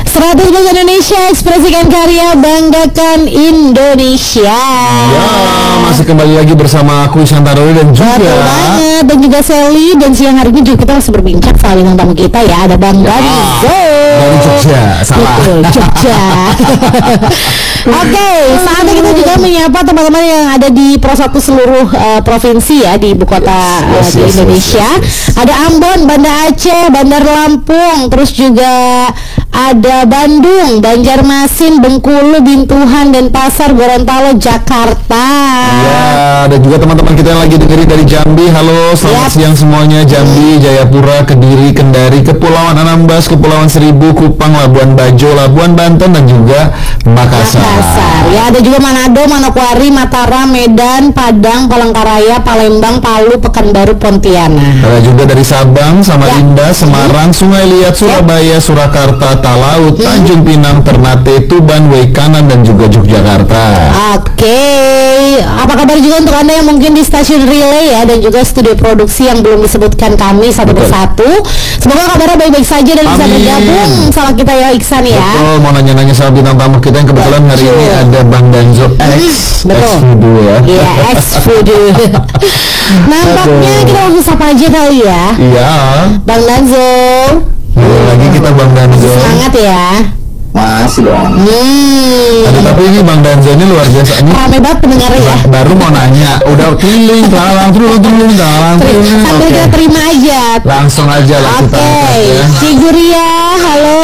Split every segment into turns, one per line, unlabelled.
100% Indonesia, ekspresikan karya, banggakan Indonesia.
Ya, masih kembali lagi bersama aku Shantaroli dan juga
banget, dan juga Sally. Dan siang hari ini juga kita masih berbincang soal bintang tamu kita ya. Ada Bang Danzo
dari Jogja, salah.
Betul, Jogja. Oke, saatnya kita juga menyapa teman-teman yang ada di Pro1 seluruh provinsi ya, di ibu kota di Indonesia. Ada Ambon, Banda Aceh, Bandar Lampung, terus juga ada Bandung, Banjarmasin, Bengkulu, Bintuhan, dan Pasar, Gorontalo, Jakarta.
Ya, ada juga teman-teman kita yang lagi dengerin dari Jambi. Halo, selamat siang semuanya. Jambi, Jayapura, Kediri, Kendari, Kepulauan Anambas, Kepulauan Seribu, Kupang, Labuan Bajo, Labuan Banten, dan juga Makassar.
Ya, ada juga Manado, Manokwari, Mataram, Medan, Padang, Palangkaraya, Palembang, Palu, Pekanbaru, Pontianak.
Ada juga dari Sabang, Samarinda, Semarang, Sungai Liat, Surabaya, Surakarta, Talaut, Tanjung Pinang, Ternate, Tuban, Waikanan, dan juga Yogyakarta.
Oke, apa kabar juga untuk Anda yang mungkin di stasiun relay ya, dan juga studio produksi yang belum disebutkan kami satu persatu. Semoga kabarnya baik-baik saja dan bisa bergabung sama kita ya, Iksan ya.
Betul, mau nanya-nanya sama bintang tamu kita yang kebetulan hari ini ada Bang Danzo X Voodoo ya.
Iya, X Voodoo. Nampaknya kita langsung sapa aja kali ya.
Iya,
Bang Danzo.
Lagi kita Bang Danzo.
Semangat ya.
Masih dong.
Tapi ini Bang Danzo ini luar biasa. Ini
rame banget pendengar ya.
Baru mau nanya, udah keliling, talang,
sambil kita terima aja.
Langsung aja lah kita.
Oke, Cik Guria, halo.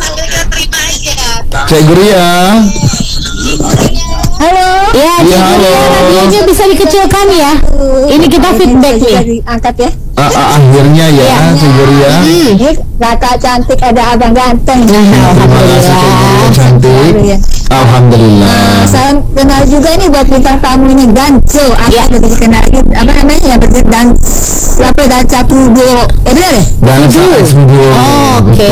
Cik Guria.
Halo. Ya, Cik Guria, radionya bisa dikecilkan ya. Ini kita feedback nih.
Angkat ya.
Akhirnya ya, Cik Guria.
Kakak cantik, ada abang ganteng.
Alhamdulillah. Cantik. Alhamdulillah.
Saya kenal juga ini buat bintang tamu ini Danzo. Apa lebih dikenalin? Apa namanya? Danza Pudo. Benar ya?
Danza Pudo.
Oke.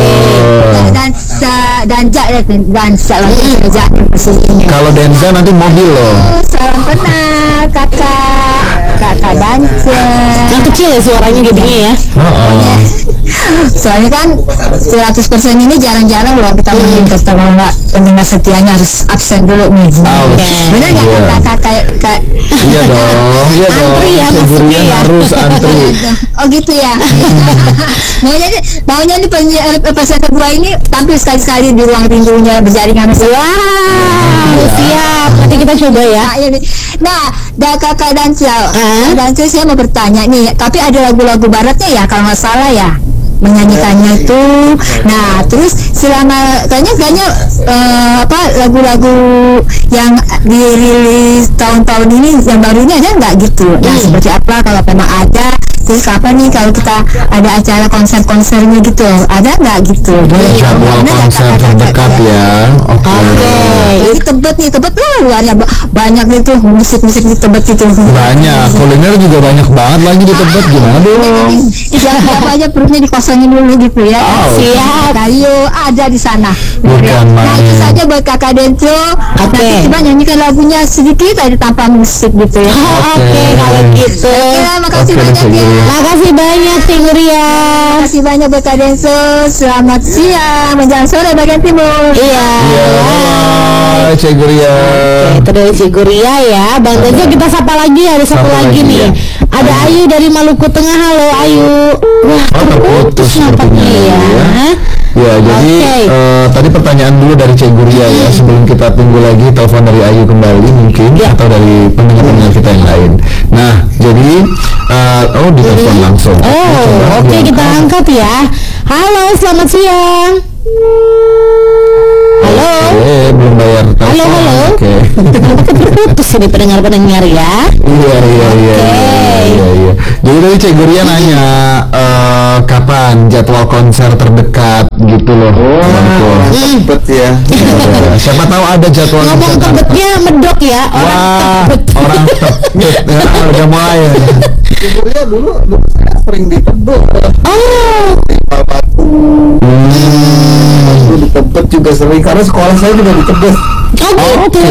Danza lah.
Kalau Danza nanti mobil loh.
Salam kenal kakak Danza.
Yang kecil ya suaranya gedenya ya.
Soalnya kan 100% ini jarang-jarang loh kita ketemu pendengar setianya harus absen dulu nih. Bener nggak kakak?
Iya dong.
Antri ya maksudnya ya.
Harus antri.
Oh gitu ya. Maunya nih peserta kedua ini tampil sekali-sekali di ruang rindunya berjaringan.
Wow, siap. Nanti kita coba ya.
Nah, kakak Danza, saya mau bertanya nih. Tapi ada lagu-lagu baratnya ya kalau nggak salah ya, menyanyikannya itu. Nah, terus selama kayaknya lagu-lagu yang dirilis tahun-tahun ini yang baru ini ada nggak gitu? Nah, seperti apa kalau memang ada? Terus kapan nih kalau kita ada acara konser-konsernya gitu? Ada nggak gitu?
Jadwal konser terdekat ya. Oke.
Ini Tebet luarnya banyak itu musik-musik di Tebet itu.
Banyak, kuliner juga banyak banget lagi di Tebet. Gimana dong?
Siapa aja perutnya dikosongin dulu gitu ya. Siap. Ayo ada di sana.
Bukan main.
Nah itu saja buat kakak Denzo. Nanti coba nyanyikan lagunya sedikit ada tanpa musik gitu ya.
Oke, kalau gitu.
Makasih banyak ya.
Makasih banyak Cik Guria.
Makasih banyak buat Kak Denzo. Selamat siang menjelang sore bagian timur.
Iya.
Cik Guria.
Itu dari Cik Guria ya. Bang Danzo kita sapa lagi, ada satu lagi nih. Ada Ayu dari Maluku Tengah. Halo Ayu. Wah, terputus nampaknya ya.
Ya, jadi tadi pertanyaan dulu dari Cik Guria ya, sebelum kita tunggu lagi telepon dari Ayu kembali mungkin atau dari pendengar-pendengar kita yang lain. Nah, jadi ditelepon langsung.
Oke, kita angkat ya. Halo, selamat siang. Halo.
Belum bayar telepon.
Halo.
Oke.
Terputus ini pendengar-pendengar ya.
Iya. Jadi dari Cik Guria nanya kapan jadwal konser terdekat gitu loh.
Tebet ya.
Siapa tahu ada jadwal
Ngomong
konser
Tebetnya medok ya.
orang Tebet ya, udah mulai ya.
Sebenarnya dulu saya sering di Tebet. Di Palpatu. Di Tebet juga sering karena sekolah saya juga di Tebet.
Oke.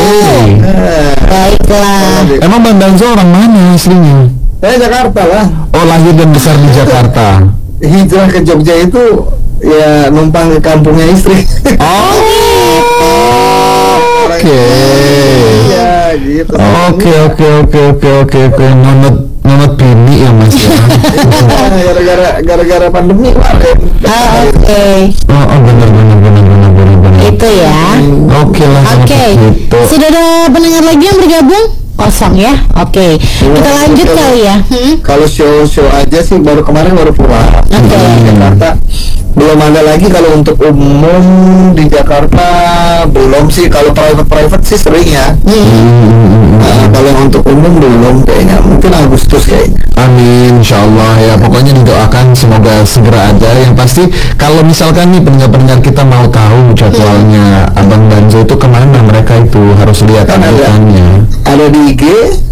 Baiklah.
Emang Bang Danzo orang mana aslinya?
Saya Jakarta lah.
Oh, lahir dan besar di Jakarta.
Hijrah ke Jogja itu ya numpang ke kampungnya istri.
Oh, oke.
Ya gitu.
Oke. Nonot bini ya Mas ya.
Gara-gara pandemi kemarin.
Oke.
Oh, benar.
Itu ya.
Oke lah.
Oke.
Gitu.
Sudah ada pendengar lagi yang bergabung? Kosong ya. Oke. Kita lanjut kali ya.
Kalau show aja sih baru pulang.
Oke.
Di Jakarta belum ada lagi. Kalau untuk umum di Jakarta belum sih. Kalau private sih sering ya. Kalau yang untuk umum belum kayaknya. Mungkin Agustus kayaknya.
Amin, insyaallah ya. Pokoknya didoakan semoga segera ada. Yang pasti kalau misalkan nih pendengar kita mau tahu jadwalnya Abang Danzo itu kemana, mereka itu harus lihat
Kan
update-nya.
ada di IG,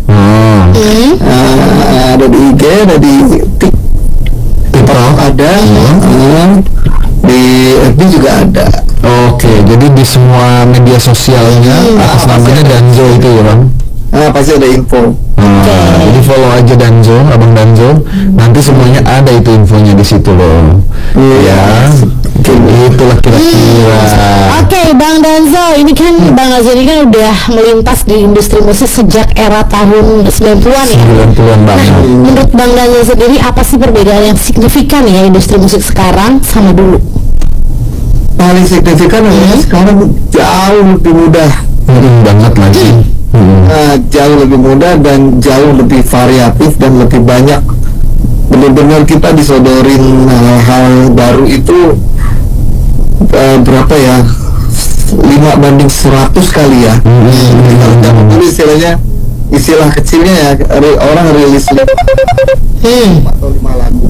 ada di IG, ada di TikTok ada, di FB juga ada.
Oke, jadi di semua media sosialnya atas namanya Danzo itu ya Bang.
Pasti ada info.
Jadi follow aja Danzo, Abang Danzo. Nanti semuanya ada itu infonya di situ loh. Ya, itulah kira-kira.
Oke, Bang Danzo, ini kan Bang Danzo ini kan udah melintas di industri musik sejak era tahun 90-an ya.
90-an banget.
Menurut Bang Danzo sendiri apa sih perbedaan yang signifikan ya industri musik sekarang sama dulu?
Paling signifikan adalah sekarang jauh lebih mudah.
Banget lagi.
Jauh lebih mudah dan jauh lebih variatif dan lebih banyak. Benar-benar kita disodorin hal baru itu berapa ya, 5/100 kali ya. Kalau zaman dulu istilahnya, istilah kecilnya ya, orang rilis 5 atau 5 lagu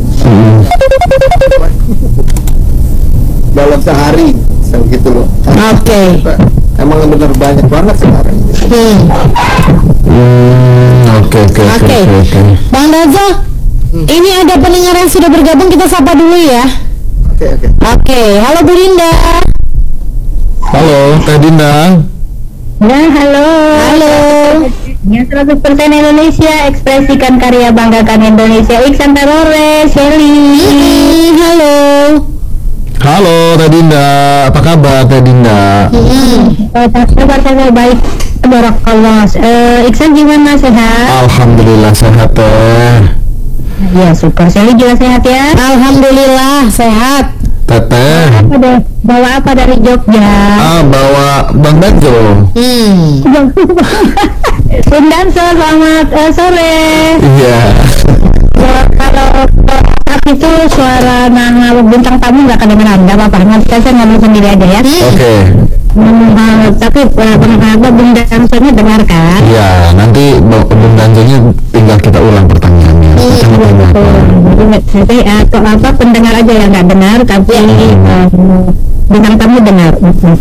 dalam sehari, gitu loh.
Oke.
Emang benar banyak banget sekarang.
Oke.
Bang Danzo, ini ada pendengar yang sudah bergabung, kita sapa dulu ya. Oke, halo Bu Dinda.
Halo, Teh Dinda.
Ya, halo. Ya, 100% Indonesia, ekspresikan karya, banggakan Indonesia. Iksan Terore, Shelly.
Halo.
Halo Teh Dinda, apa kabar Teh Dinda?
Kabar saya baik, barakallah. Iksan gimana, sehat?
Alhamdulillah sehat Teh.
Ya, syukur. Shelly juga sehat ya?
Alhamdulillah sehat.
Teteh.
Bawa apa dari Jogja?
Bawa Bang Danzo.
Sundan, selamat sore.
Iya.
Kalau itu suara nama bintang tamu nggak kedengeran, nggak apa-apa, nanti saya ngomong sendiri aja ya.
Oke.
Tapi Bung Dansonya dengar kan?
Iya, nanti Bung Danzonya tinggal kita ulang pertanyaannya.
Jadi apa pendengar aja yang nggak dengar, tapi bintang tamu dengar.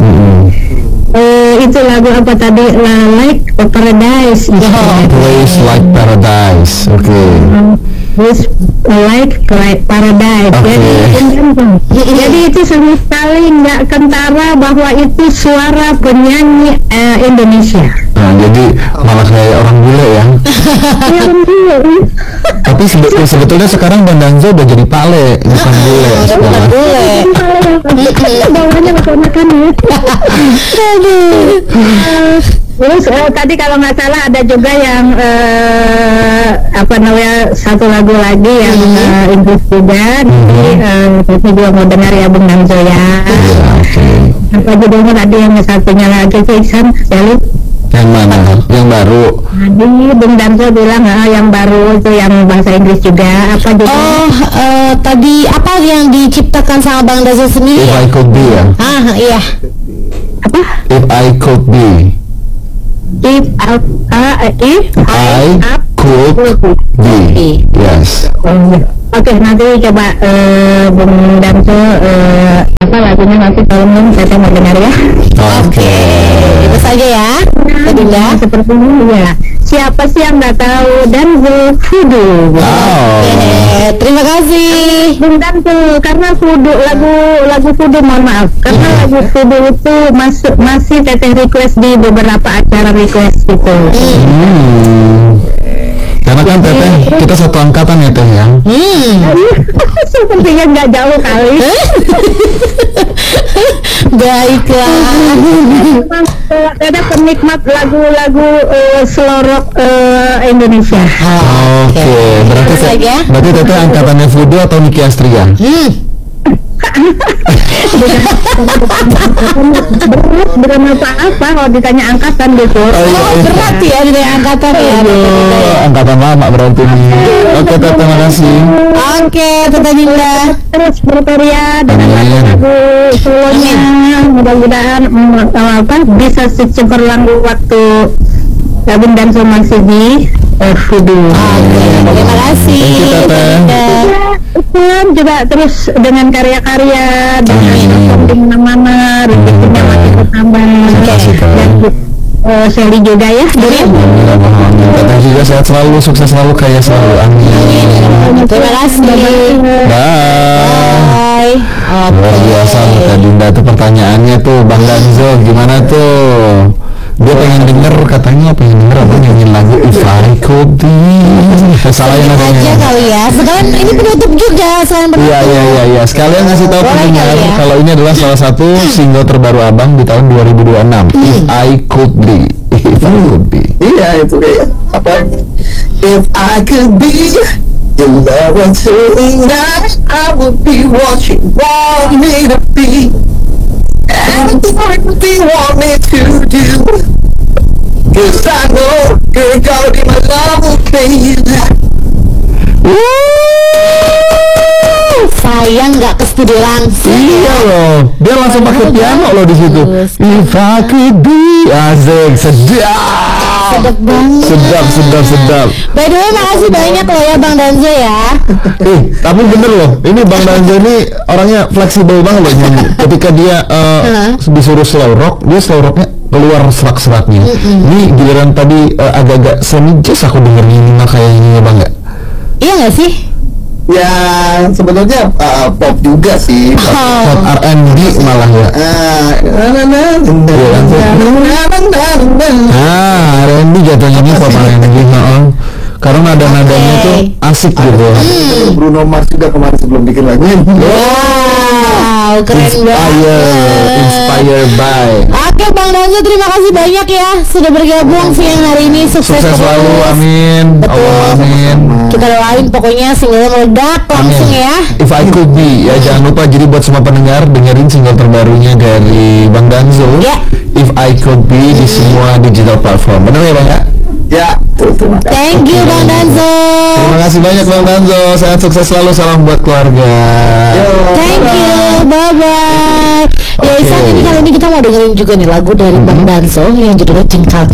Itu lagu apa tadi? Like Paradise.
Place Like Paradise. Oke.
Place Like Paradise. Jadi itu sama sekali nggak kentara bahwa itu suara penyanyi Indonesia.
Nah, jadi malah kayak orang bule ya. Tapi sebetulnya sekarang Bang Danzo udah jadi pale, bukan bule.
Bukan bule.
Bawahnya makan ya. Terus tadi kalau nggak salah ada juga yang apa namanya, satu lagu lagi yang Inggris juga. Saya juga mau dengar ya Bung Danzo ya. Apa judulnya tadi yang satunya lagi sih Iksan?
Yang mana? Yang baru?
Tadi Bung Danzo bilang yang baru itu yang bahasa Inggris juga. Apa judulnya?
Tadi apa yang diciptakan sama Bang Danzo sendiri?
If I Could Be ya?
Iya.
Apa?
If I Could Be.
If
I could be. Yes.
Oke, nanti coba Bung Danzo apa lagunya nanti tolong saya mau dengar ya.
Oke.
Itu saja ya. Dinda.
Seperti ini ya. Siapa sih yang nggak tahu Danzo Fudu?
Terima kasih
Bung Danzo, karena Fudu lagu Fudu, mohon maaf, karena lagu Fudu itu masih teteh request di beberapa acara request gitu.
Karena Karena kan Teteh kita satu angkatan ya Teh ya.
Sepertinya nggak jauh kali.
Baiklah.
Ada penikmat lagu-lagu slow rock Indonesia.
Oke, berarti Teteh angkatannya Fudo atau Niki Astria?
Belum apa-apa kalau ditanya angkatan gitu.
Berat ya dari angkatan ya.
Angkatan lama berarti nih. Oke Teteh, terima kasih.
Oke, Teteh Dinda.
Terus berkarya dengan lagu solonya, mudah-mudahan bisa secemerlang waktu Gabung dan Somang Sidi Fudu.
Terima kasih.
Islam juga terus dengan karya-karya dengan di mana-mana, rezekinya makin bertambah. Dan Sally juga ya.
Teteh juga sehat selalu, sukses selalu, kaya selalu. Amin.
Terima kasih.
Bye. Luar biasa Teh Dinda tuh pertanyaannya tuh. Bang Danzo gimana tuh? Dia pengen denger, katanya pengen denger apa, nyanyiin lagu If I Could Be. Salah ya nadanya
aja kali ya. Sekarang ini penutup juga selain penutup.
Iya. Sekalian ngasih tahu pendengar kalau ini adalah salah satu single terbaru Abang di tahun 2026. If I Could Be. If I Could Be.
Iya itu kayak apa? If I could be your lover tonight, I would be what you want me to be. Anything you want me to do, 'cause I know you're gonna be my lover, baby.
Sayang nggak ke studio langsung.
Iya loh, dia langsung pakai piano loh di situ. If I could be, asik, sedap
banget.
Sedap.
By the way, makasih banyak loh ya Bang Danzo ya.
Tapi bener loh, ini Bang Danzo ini orangnya fleksibel banget loh nyanyi. Ketika dia disuruh slow rock, dia slow rocknya keluar serak-seraknya. Ini giliran tadi agak-agak semi jazz aku dengerin ini mah kayaknya Bang nggak?
Iya nggak sih?
Ya sebetulnya pop juga sih.
Pop R&B malah ya. R&B jatuhnya ini pop R&B. Karena nada-nadanya tuh asik gitu.
Bruno Mars juga kemarin sebelum bikin lagu.
Wow, keren banget.
Inspired by.
Oke Bang Danzo, terima kasih banyak ya sudah bergabung siang hari ini. Sukses
selalu, amin. Allah amin.
Kita doain pokoknya single meledak langsung ya.
If I Could Be ya, jangan lupa jadi buat semua pendengar dengerin single terbarunya dari Bang Danzo. If I Could Be di semua digital platform. Benar ya Bang ya?
Ya,
thank you Bang Danzo.
Terima kasih banyak Bang Danzo. Sehat sukses selalu, salam buat keluarga.
Thank you, bye bye. Ya Isan, ini kali ini kita mau dengerin juga nih lagu dari Bang Danzo yang judulnya Cinta.